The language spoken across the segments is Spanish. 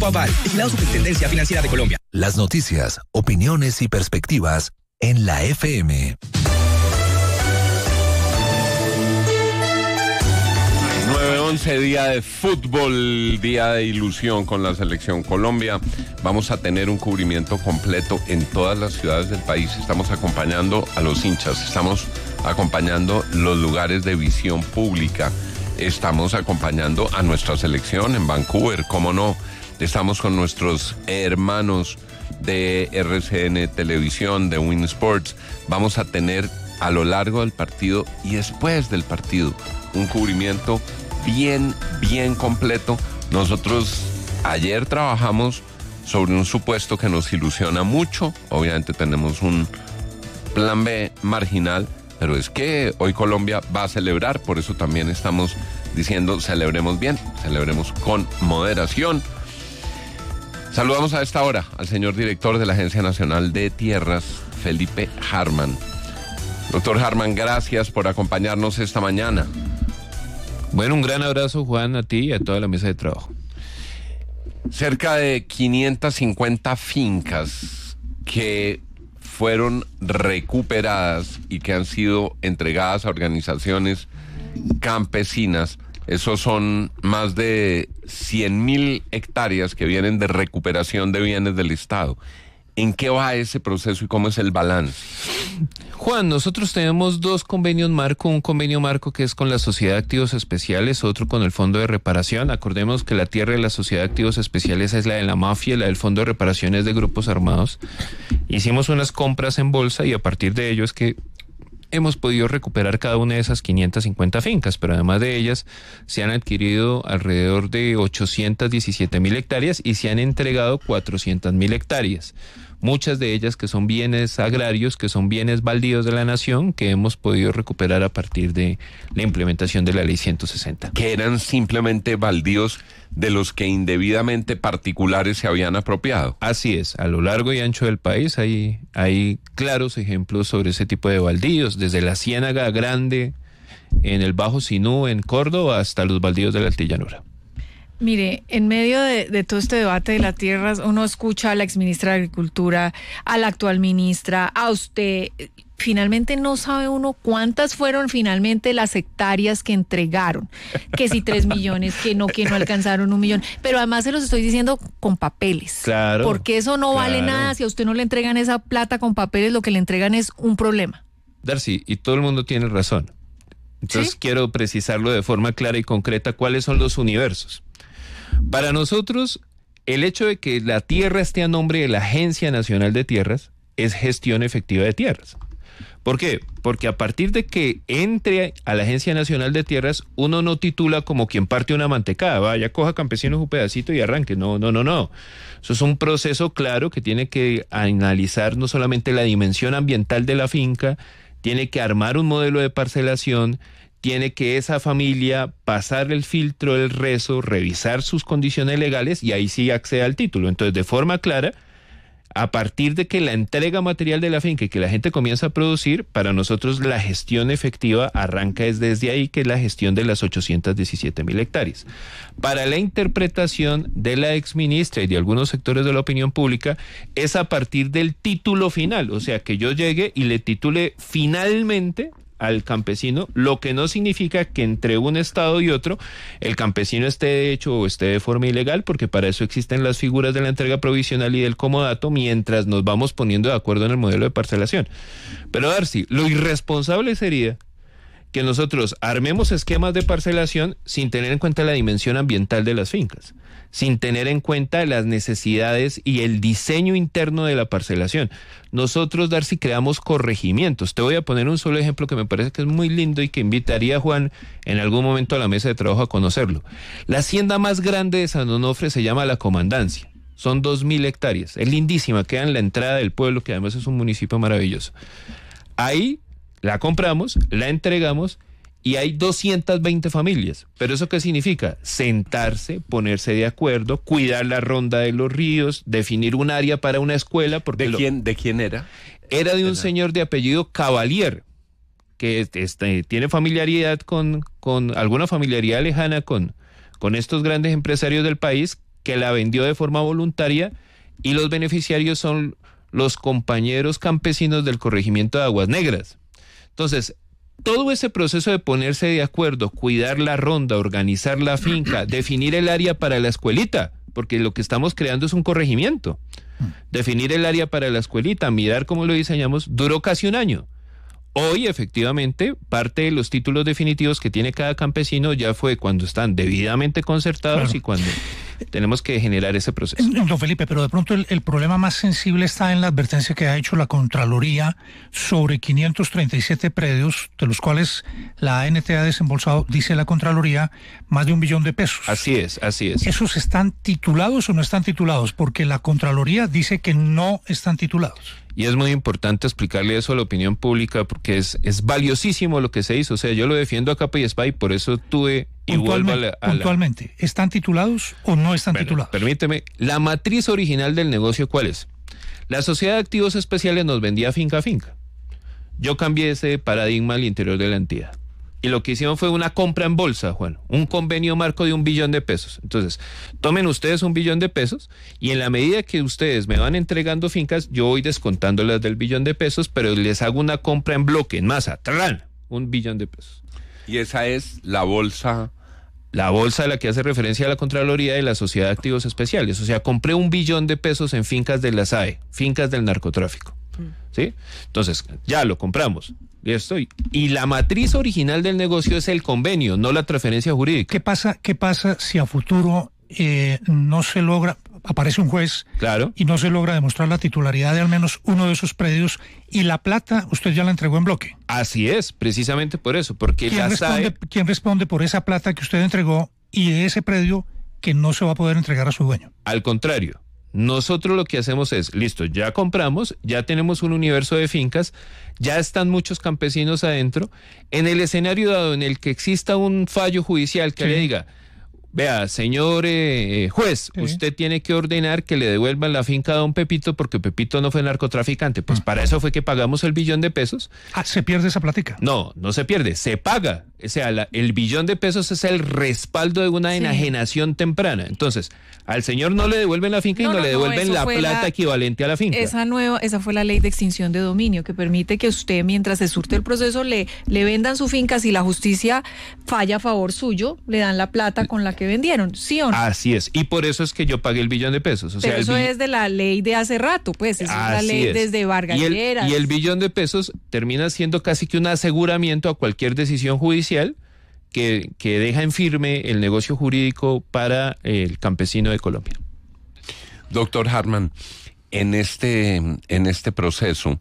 Aval, vigilado Superintendencia Financiera de Colombia. Las noticias, opiniones y perspectivas en la FM. 9-11, día de fútbol, día de ilusión con la selección Colombia. Vamos a tener un cubrimiento completo en todas las ciudades del país. Estamos acompañando a los hinchas, estamos acompañando los lugares de visión pública, estamos acompañando a nuestra selección en Vancouver, cómo no. Estamos con nuestros hermanos de RCN Televisión, de Win Sports. Vamos a tener a lo largo del partido y después del partido un cubrimiento bien completo. Nosotros ayer trabajamos sobre un supuesto que nos ilusiona mucho. Obviamente tenemos un plan B marginal, pero es que hoy Colombia va a celebrar, por eso también estamos diciendo celebremos bien, celebremos con moderación. Saludamos a esta hora al señor director de la Agencia Nacional de Tierras, Felipe Harman. Doctor Harman, gracias por acompañarnos esta mañana. Bueno, un gran abrazo, Juan, a ti y a toda la mesa de trabajo. Cerca de 550 fincas que fueron recuperadas y que han sido entregadas a organizaciones campesinas. Esos son más de 100.000 hectáreas que vienen de recuperación de bienes del Estado. ¿En qué va ese proceso y cómo es el balance? Juan, nosotros tenemos dos convenios marco, un convenio marco que es con la Sociedad de Activos Especiales, otro con el Fondo de Reparación. Acordemos que la tierra de la Sociedad de Activos Especiales es la de la mafia, la del Fondo de Reparación es de grupos armados. Hicimos unas compras en bolsa y a partir de ello es que hemos podido recuperar cada una de esas 550 fincas, pero además de ellas se han adquirido alrededor de 817.000 hectáreas y se han entregado 400.000 hectáreas. Muchas de ellas que son bienes agrarios, que son bienes baldíos de la nación, que hemos podido recuperar a partir de la implementación de la Ley 160. Que eran simplemente baldíos de los que indebidamente particulares se habían apropiado. Así es, a lo largo y ancho del país hay claros ejemplos sobre ese tipo de baldíos, desde la Ciénaga Grande en el Bajo Sinú, en Córdoba, hasta los baldíos de la Altillanura. Mire, en medio de todo este debate de las tierras, uno escucha a la exministra de Agricultura, a la actual ministra, a usted. Finalmente no sabe uno cuántas fueron finalmente las hectáreas que entregaron, que si 3 millones, que no alcanzaron 1 millón, pero además se los estoy diciendo con papeles. Claro. Porque eso no vale nada, si a usted no le entregan esa plata con papeles, lo que le entregan es un problema. Darcy, y todo el mundo tiene razón. Entonces, ¿sí? Quiero precisarlo de forma clara y concreta cuáles son los universos. Para nosotros, el hecho de que la tierra esté a nombre de la Agencia Nacional de Tierras es gestión efectiva de tierras. ¿Por qué? Porque a partir de que entre a la Agencia Nacional de Tierras, uno no titula como quien parte una mantecada, vaya, coja campesinos un pedacito y arranque. No. Eso es un proceso claro que tiene que analizar no solamente la dimensión ambiental de la finca, tiene que armar un modelo de parcelación, tiene que esa familia pasar el filtro del rezo, revisar sus condiciones legales y ahí sí accede al título. Entonces, de forma clara, a partir de que la entrega material de la finca y que la gente comienza a producir, para nosotros la gestión efectiva arranca desde ahí, que es la gestión de las 817.000 hectáreas. Para la interpretación de la exministra y de algunos sectores de la opinión pública, es a partir del título final, o sea, que yo llegue y le titule finalmente al campesino, lo que no significa que entre un estado y otro el campesino esté de hecho o esté de forma ilegal, porque para eso existen las figuras de la entrega provisional y del comodato mientras nos vamos poniendo de acuerdo en el modelo de parcelación. Pero Darcy, lo irresponsable sería que nosotros armemos esquemas de parcelación sin tener en cuenta la dimensión ambiental de las fincas, sin tener en cuenta las necesidades y el diseño interno de la parcelación. Nosotros, Darcy, creamos corregimientos. Te voy a poner un solo ejemplo que me parece que es muy lindo y que invitaría a Juan en algún momento a la mesa de trabajo a conocerlo. La hacienda más grande de San Onofre se llama La Comandancia. Son 2.000 hectáreas. Es lindísima, queda en la entrada del pueblo, que además es un municipio maravilloso. Ahí la compramos, la entregamos y hay 220 familias. ¿Pero eso qué significa? Sentarse, ponerse de acuerdo, cuidar la ronda de los ríos, definir un área para una escuela. Porque ¿De quién era? Era de un señor de apellido Cavalier, que tiene familiaridad con alguna familiaridad lejana con estos grandes empresarios del país, que la vendió de forma voluntaria y los beneficiarios son los compañeros campesinos del corregimiento de Aguas Negras. Entonces, todo ese proceso de ponerse de acuerdo, cuidar la ronda, organizar la finca, definir el área para la escuelita, porque lo que estamos creando es un corregimiento. Definir el área para la escuelita, mirar cómo lo diseñamos, duró casi un año. Hoy, efectivamente, parte de los títulos definitivos que tiene cada campesino ya fue cuando están debidamente concertados, claro, y cuando tenemos que generar ese proceso. Don Felipe, pero de pronto el problema más sensible está en la advertencia que ha hecho la Contraloría sobre 537 predios, de los cuales la ANT ha desembolsado, dice la Contraloría, más de 1 billón de pesos. Así es, así es. ¿Esos están titulados o no están titulados? Porque la Contraloría dice que no están titulados. Y es muy importante explicarle eso a la opinión pública porque es valiosísimo lo que se hizo. O sea, yo lo defiendo a capa y espada y por eso tuve y vuelvo a la... Puntualmente, ¿están titulados o no están titulados? Permíteme, la matriz original del negocio, ¿cuál es? La Sociedad de Activos Especiales nos vendía finca a finca. Yo cambié ese paradigma al interior de la entidad. Y lo que hicieron fue una compra en bolsa, Juan, un convenio marco de 1 billón de pesos. Entonces, tomen ustedes 1 billón de pesos y en la medida que ustedes me van entregando fincas, yo voy descontándolas del 1 billón de pesos, pero les hago una compra en bloque, en masa, ¡trán! 1 billón de pesos. Y esa es la bolsa... La bolsa a la que hace referencia a la Contraloría de la Sociedad de Activos Especiales. O sea, compré 1 billón de pesos en fincas de la SAE, fincas del narcotráfico. ¿Sí? Entonces, ya lo compramos. Ya estoy. Y la matriz original del negocio es el convenio, no la transferencia jurídica. ¿Qué pasa si a futuro no se logra, aparece un juez, claro, y no se logra demostrar la titularidad de al menos uno de esos predios y la plata usted ya la entregó en bloque? Así es, precisamente por eso, porque ¿Quién responde por esa plata que usted entregó y de ese predio que no se va a poder entregar a su dueño? Al contrario. Nosotros lo que hacemos es, listo, ya compramos, ya tenemos un universo de fincas, ya están muchos campesinos adentro. En el escenario dado en el que exista un fallo judicial que le diga, vea, señor juez, usted tiene que ordenar que le devuelvan la finca a don Pepito porque Pepito no fue narcotraficante. Pues para eso fue que pagamos el 1 billón de pesos. ¿Se pierde esa plática? No, no se pierde, se paga. O sea, el 1 billón de pesos es el respaldo de una enajenación temprana. Entonces, al señor no le devuelven la finca y no le devuelven la plata equivalente a la finca. Esa fue la ley de extinción de dominio que permite que usted, mientras se surte el proceso, le vendan su finca. Si la justicia falla a favor suyo, le dan la plata con la que vendieron, ¿sí o no? Así es, y por eso es que yo pagué el 1 billón de pesos. Pero eso es de la ley de hace rato, pues, es la ley desde Vargas Lleras. Y el 1 billón de pesos termina siendo casi que un aseguramiento a cualquier decisión judicial que deja en firme el negocio jurídico para el campesino de Colombia. Doctor Hartman, en este proceso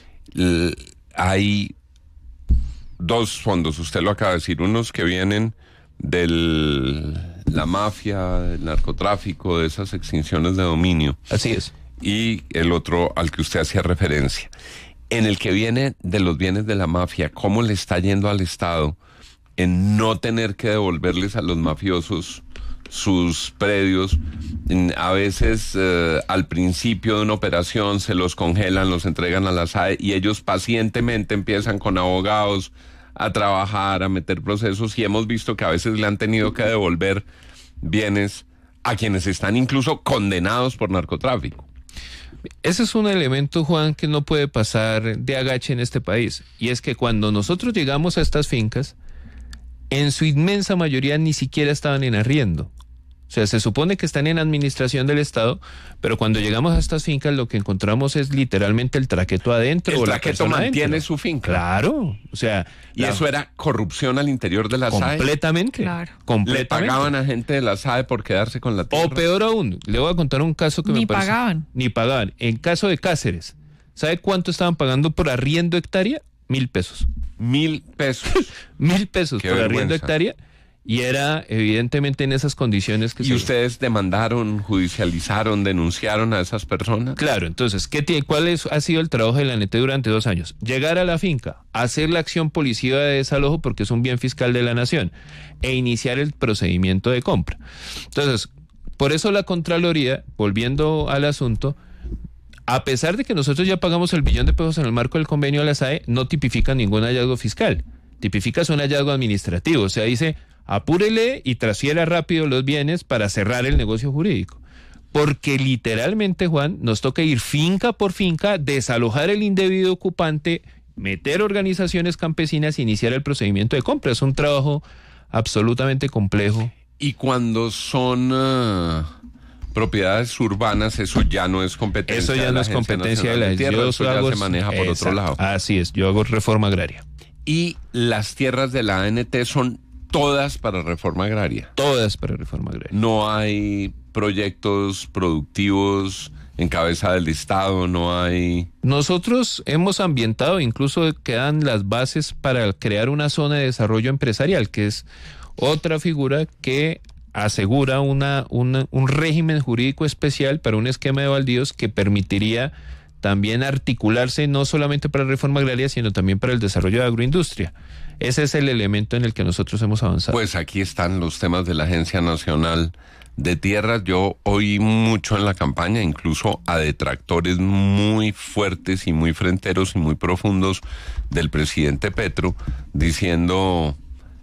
hay 2 fondos, usted lo acaba de decir, unos que vienen de la mafia, del narcotráfico, de esas extinciones de dominio. Así es. Y el otro al que usted hacía referencia. En el que viene de los bienes de la mafia, ¿cómo le está yendo al Estado en no tener que devolverles a los mafiosos sus predios? A veces al principio de una operación se los congelan, los entregan a la SAE y ellos pacientemente empiezan con abogados a trabajar, a meter procesos, y hemos visto que a veces le han tenido que devolver bienes a quienes están incluso condenados por narcotráfico. Ese es un elemento, Juan, que no puede pasar de agache en este país, y es que cuando nosotros llegamos a estas fincas, en su inmensa mayoría ni siquiera estaban en arriendo. O sea, se supone que están en administración del Estado, pero cuando llegamos a estas fincas lo que encontramos es literalmente el traqueto adentro. El traqueto mantiene su finca. Claro, o sea... ¿Y eso era corrupción al interior de la SAE? Completamente. Claro. ¿Le pagaban a gente de la SAE por quedarse con la tierra? O peor aún, le voy a contar un caso que me parece... Ni pagaban. En caso de Cáceres, ¿sabe cuánto estaban pagando por arriendo hectárea? 1,000 pesos. 1,000 pesos. 1,000 pesos Qué por vergüenza. arriendo hectárea. Y era evidentemente en esas condiciones que ¿Y ustedes demandaron, judicializaron, denunciaron a esas personas? Claro, entonces, ¿cuál ha sido el trabajo de la ANT durante 2 años? Llegar a la finca, hacer la acción policiva de desalojo porque es un bien fiscal de la nación e iniciar el procedimiento de compra. Entonces, por eso la Contraloría, volviendo al asunto, a pesar de que nosotros ya pagamos el 1 billón de pesos en el marco del convenio a la SAE, no tipifica ningún hallazgo fiscal. Tipifica un hallazgo administrativo, o sea, dice... apúrele y transfiera rápido los bienes para cerrar el negocio jurídico. Porque literalmente, Juan, nos toca ir finca por finca, desalojar el indebido ocupante, meter organizaciones campesinas e iniciar el procedimiento de compra. Es un trabajo absolutamente complejo. Y cuando son propiedades urbanas, eso ya no es competencia. Eso ya no es competencia de la tierra, eso ya se maneja por otro lado. Así es, yo hago reforma agraria. Y las tierras de la ANT son todas para reforma agraria. Todas para reforma agraria. No hay proyectos productivos en cabeza del Estado, no hay... Nosotros hemos ambientado, incluso quedan las bases para crear una zona de desarrollo empresarial, que es otra figura que asegura un régimen jurídico especial para un esquema de baldíos que permitiría también articularse no solamente para la reforma agraria, sino también para el desarrollo de agroindustria. Ese es el elemento en el que nosotros hemos avanzado. Pues aquí están los temas de la Agencia Nacional de Tierras. Yo oí mucho en la campaña, incluso a detractores muy fuertes y muy fronteros y muy profundos del presidente Petro, diciendo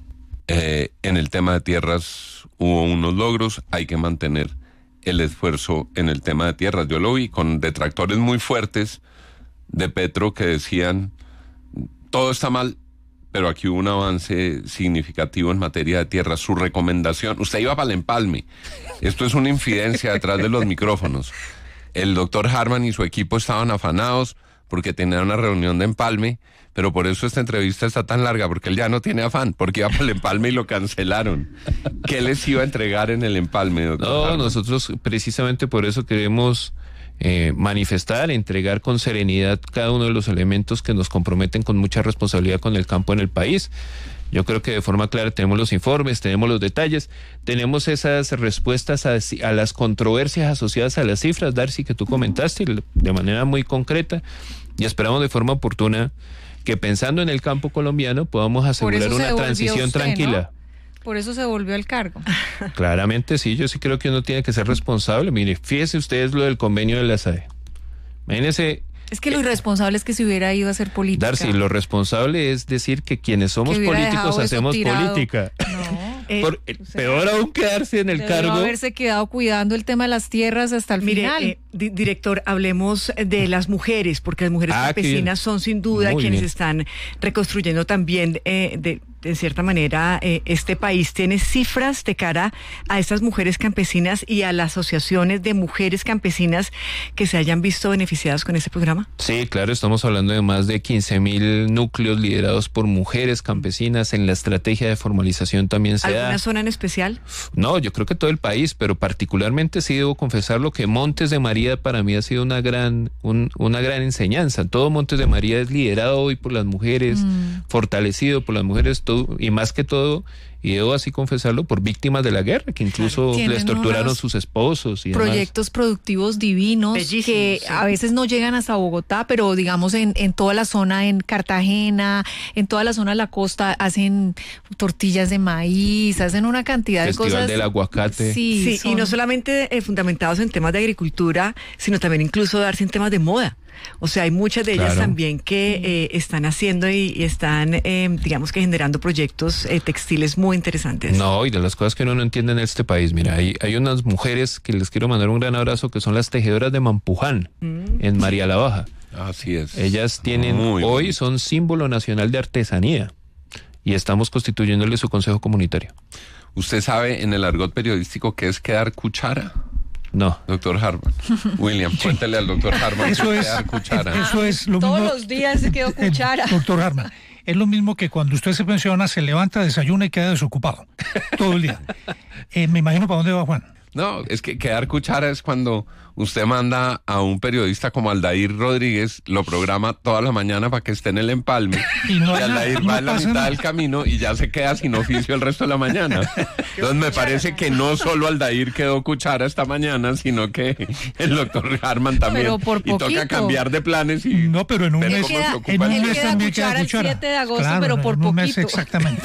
en el tema de tierras hubo unos logros, hay que mantener el esfuerzo en el tema de tierras. Yo lo vi con detractores muy fuertes de Petro que decían, todo está mal, pero aquí hubo un avance significativo en materia de tierras. Su recomendación, usted iba para el empalme, esto es una infidencia detrás de los micrófonos. El doctor Harman y su equipo estaban afanados porque tenían una reunión de empalme, pero por eso esta entrevista está tan larga, porque él ya no tiene afán, porque iba para el empalme y lo cancelaron. ¿Qué les iba a entregar en el empalme, doctor Harman? Nosotros precisamente por eso queremos manifestar, entregar con serenidad cada uno de los elementos que nos comprometen con mucha responsabilidad con el campo en el país. Yo creo que de forma clara tenemos los informes, tenemos los detalles, tenemos esas respuestas a las controversias asociadas a las cifras, Darcy, que tú comentaste de manera muy concreta, y esperamos de forma oportuna que pensando en el campo colombiano podamos asegurar una transición tranquila. ¿No? Por eso se volvió al cargo. Claramente sí, yo sí creo que uno tiene que ser responsable. Mire, fíjese ustedes lo del convenio de la SAE. Imagínese. Es que lo irresponsable es que se hubiera ido a hacer política. Darcy, lo responsable es decir que quienes somos políticos hacemos política. No. Peor aún quedarse en el cargo. Haberse quedado cuidando el tema de las tierras hasta el final. Director, hablemos de las mujeres, porque las mujeres campesinas son sin duda quienes están reconstruyendo también de cierta manera este país. ¿Tiene cifras de cara a estas mujeres campesinas y a las asociaciones de mujeres campesinas que se hayan visto beneficiadas con este programa? Sí, claro, estamos hablando de más de 15,000 núcleos liderados por mujeres campesinas. En la estrategia de formalización también se da. ¿Alguna zona en especial? No, yo creo que todo el país, pero particularmente sí debo confesarlo que Montes de María para mí ha sido una gran enseñanza. Todo Montes de María es liderado hoy por las mujeres, fortalecido por las mujeres, todo, y más que todo, y debo así confesarlo, por víctimas de la guerra, que incluso les torturaron sus esposos y proyectos demás. Productivos divinos, bellísimos, que a veces no llegan hasta Bogotá, pero digamos en toda la zona, en Cartagena, en toda la zona de la costa, hacen tortillas de maíz, hacen una cantidad de cosas. Festival del aguacate. Sí, y no solamente fundamentados en temas de agricultura, sino también incluso darse en temas de moda. O sea, hay muchas de ellas también que están haciendo y están, digamos que generando proyectos textiles muy interesantes. No, y de las cosas que uno no entiende en este país, mira, hay unas mujeres que les quiero mandar un gran abrazo, que son las tejedoras de Mampuján, en María la Baja. Así es. Ellas tienen, son símbolo nacional de artesanía, y estamos constituyéndole su consejo comunitario. ¿Usted sabe en el argot periodístico qué es quedar cuchara? No. Doctor Harman. William, cuéntele al doctor Harman eso qué es quedar cuchara. Eso es lo Todos mismo. los días se quedó cuchara. Doctor Harman, es lo mismo que cuando usted se pensiona, se levanta, desayuna y queda desocupado todo el día. Me imagino para dónde va Juan. No, es que quedar cuchara es cuando usted manda a un periodista como Aldair Rodríguez, lo programa toda la mañana para que esté en el empalme, y Aldair va en la mitad del camino y ya se queda sin oficio el resto de la mañana. Entonces me parece que no solo Aldair quedó cuchara esta mañana, sino que el doctor Harman también. Pero por y toca cambiar de planes y... No, pero en un mes, también queda cuchara. El 7 de agosto, claro, pero por poquito. Mes exactamente.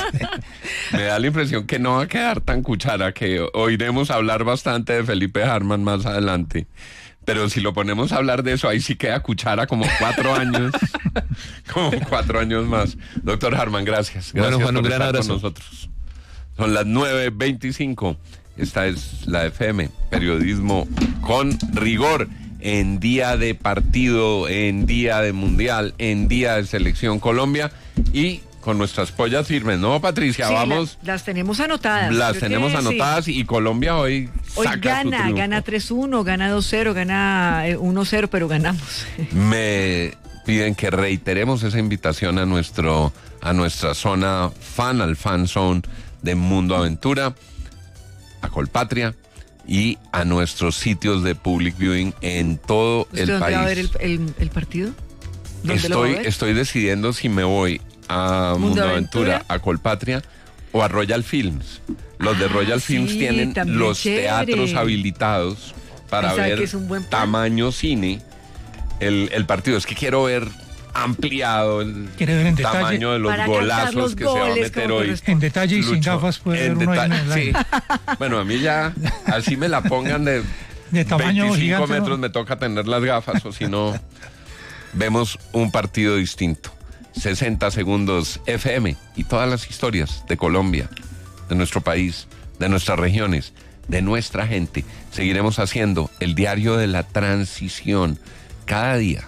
Me da la impresión que no va a quedar tan cuchara, que oiremos hablar bastante de Felipe Harman más adelante. Pero si lo ponemos a hablar de eso, ahí sí queda cuchara como 4 años. Como 4 años más. Doctor Harman, gracias. Gracias Juan, por un gran estar abrazo con nosotros. Son las 9:25. Esta es la FM, periodismo con rigor, en día de partido, en día de mundial, en día de selección Colombia y con nuestras pollas firmes, ¿no, Patricia? Sí, vamos. Las tenemos anotadas. Las tenemos anotadas y Colombia hoy saca su triunfo. Gana 3-1, gana 2-0, gana 1-0, pero ganamos. Me piden que reiteremos esa invitación a nuestra zona fan, al fan zone de Mundo Aventura, a Colpatria y a nuestros sitios de public viewing en todo el país. ¿Dónde va a ver el partido? Estoy decidiendo si me voy a Mundo Aventura, a Colpatria o a Royal Films. Los de Royal Films tienen los teatros habilitados para ver tamaño cine el partido. Es que quiero ver ampliado el tamaño de los golazos que se va a meter hoy. En detalle y sin gafas puede ver uno sí. Bueno, a mí ya, así me la pongan de tamaño 25 gigante, metros, ¿no? Me toca tener las gafas, o si no, vemos un partido distinto. 60 segundos FM y todas las historias de Colombia, de nuestro país, de nuestras regiones, de nuestra gente. Seguiremos haciendo el diario de la transición cada día,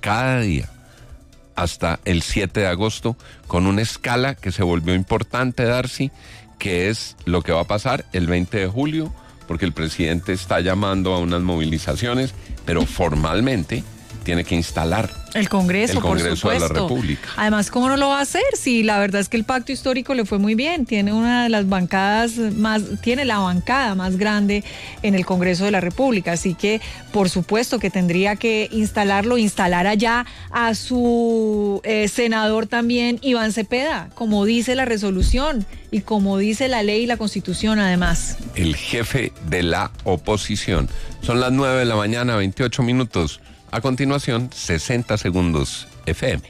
hasta el 7 de agosto, con una escala que se volvió importante, Darcy, que es lo que va a pasar el 20 de julio, porque el presidente está llamando a unas movilizaciones, pero formalmente tiene que instalar el Congreso, por supuesto, de la República. Además, ¿cómo no lo va a hacer? Si la verdad es que el pacto histórico le fue muy bien, tiene una de las bancadas tiene la bancada más grande en el Congreso de la República, así que por supuesto que tendría que instalar allá a su senador también, Iván Cepeda, como dice la resolución y como dice la ley y la Constitución además. El jefe de la oposición. Son las 9 de la mañana, 28 minutos. A continuación, 60 segundos FM.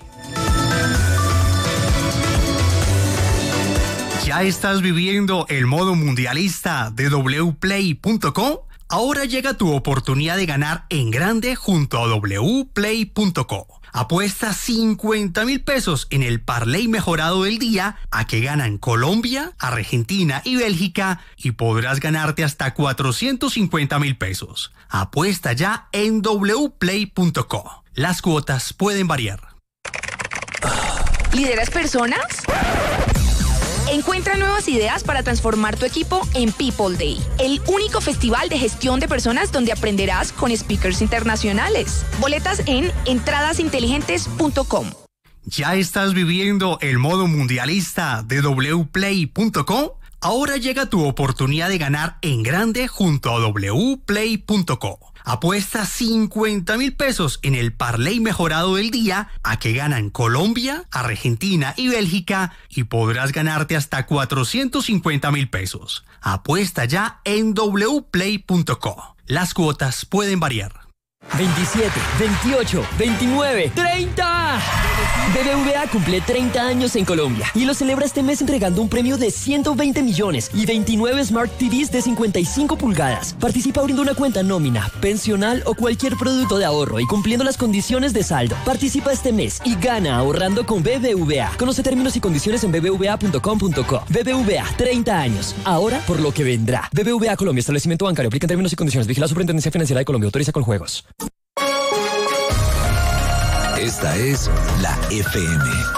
¿Ya estás viviendo el modo mundialista de wplay.co? Ahora llega tu oportunidad de ganar en grande junto a wplay.co. Apuesta 50,000 pesos en el parlay mejorado del día a que ganan Colombia, Argentina y Bélgica y podrás ganarte hasta 450,000 pesos. Apuesta ya en wplay.co. Las cuotas pueden variar. ¿Lideras personas? Encuentra nuevas ideas para transformar tu equipo en People Day, el único festival de gestión de personas donde aprenderás con speakers internacionales. Boletas en entradasinteligentes.com. ¿Ya estás viviendo el modo mundialista de wplay.co? Ahora llega tu oportunidad de ganar en grande junto a wplay.co. Apuesta 50,000 pesos en el parlay mejorado del día a que ganan Colombia, Argentina y Bélgica y podrás ganarte hasta 450,000 pesos. Apuesta ya en wplay.co. Las cuotas pueden variar. 27, 28, 29, 30. BBVA cumple 30 años en Colombia y lo celebra este mes entregando un premio de 120 millones y 29 Smart TVs de 55 pulgadas. Participa abriendo una cuenta nómina, pensional o cualquier producto de ahorro y cumpliendo las condiciones de saldo. Participa este mes y gana ahorrando con BBVA. Conoce términos y condiciones en bbva.com.co. BBVA, 30 años. Ahora por lo que vendrá. BBVA Colombia, establecimiento bancario. Aplica términos y condiciones. Vigila la Superintendencia Financiera de Colombia. Autoriza con juegos. Esta es la FM.